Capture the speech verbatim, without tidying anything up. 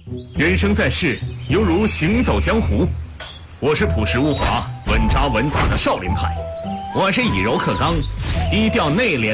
人生在世，犹如行走江湖。我是朴实无华、稳扎稳打的少林派，我是以柔克刚、低调内敛。